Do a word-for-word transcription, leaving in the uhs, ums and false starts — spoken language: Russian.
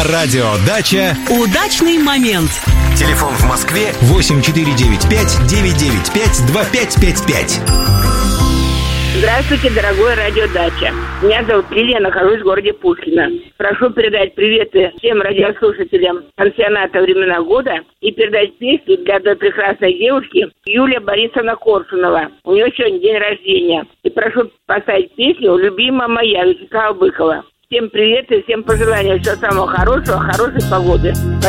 радио «Дача». Удачный момент. Телефон в Москве восемь четыре девять пять девять девять пять два пять пять пять. Здравствуйте, дорогой радио «Дача». Меня зовут Лилия, нахожусь в городе Пушкино. Прошу передать приветы всем радиослушателям пансионата «Времена года» и передать песню для той прекрасной девушки Юлия Борисовна Коршунова. У нее сегодня день рождения. И прошу поставить песню «Любимая моя» Вячеслава Быкова. Всем привет и всем пожелания всего самого хорошего, хорошей погоды.